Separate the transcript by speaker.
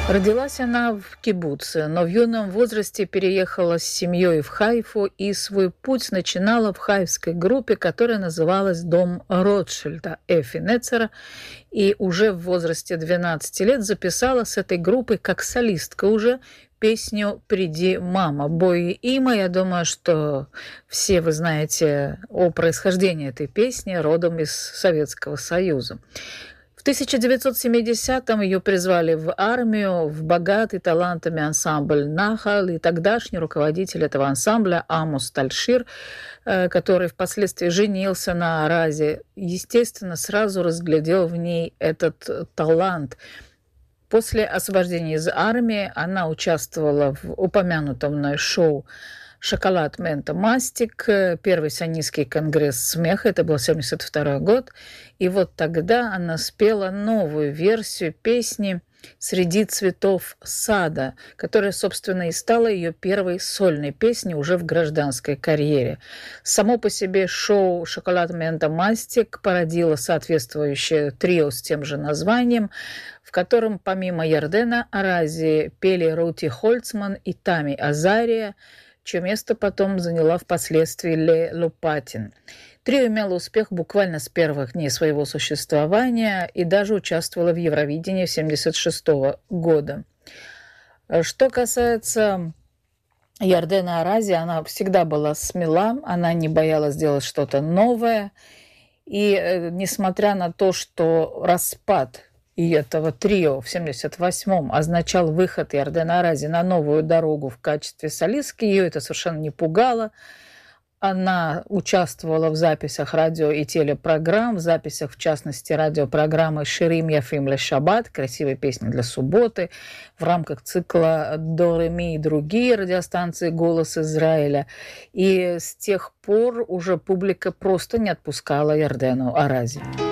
Speaker 1: Родилась она в кибуце, но в юном возрасте переехала с семьей в Хайфу и свой путь начинала в хайфской группе, которая называлась «Дом Ротшильда» Эфи Нецера, и уже в возрасте 12 лет записала с этой группой как солистка уже песню «Приди, мама». Бой има, я думаю, что все вы знаете о происхождении этой песни, родом из Советского Союза. В 1970-м ее призвали в армию, в богатый талантами ансамбль «Нахал», и тогдашний руководитель этого ансамбля Амус Тальшир, который впоследствии женился на Аразе, естественно, сразу разглядел в ней этот талант. После освобождения из армии она участвовала в упомянутом мной шоу «Шоколад, мента, мастик», первый сионистский конгресс смеха, это был 1972 год, и вот тогда она спела новую версию песни «Среди цветов сада», которая, собственно, и стала ее первой сольной песней уже в гражданской карьере. Само по себе шоу «Шоколад, мента, мастик» породило соответствующее трио с тем же названием, в котором помимо Ярдена Арази пели Рути Хольцман и Тами Азария, чье место потом заняла впоследствии Ле Лопатин. Трио имело успех буквально с первых дней своего существования и даже участвовало в Евровидении 1976 года. Что касается Ярдена Арази, она всегда была смела, она не боялась делать что-то новое. И несмотря на то, что распад и этого трио в 1978-м означал выход Ярдена Арази на новую дорогу в качестве солистки, ее это совершенно не пугало. Она участвовала в записях радио и телепрограмм, в записях, в частности, радиопрограммы «Ширим Яфим ле Шаббат», красивые песни для субботы, в рамках цикла «До, ре, ми» и другие радиостанции «Голос Израиля». И с тех пор уже публика просто не отпускала Ярдену Арази.